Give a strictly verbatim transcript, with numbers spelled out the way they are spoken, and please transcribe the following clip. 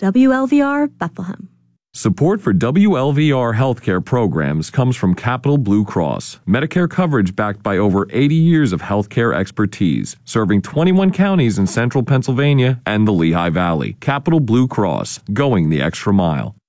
W L V R Bethlehem. Support for W L V R healthcare programs comes from Capital Blue Cross, Medicare coverage backed by over eighty years of healthcare expertise, serving twenty-one counties in central Pennsylvania and the Lehigh Valley. Capital Blue Cross, going the extra mile.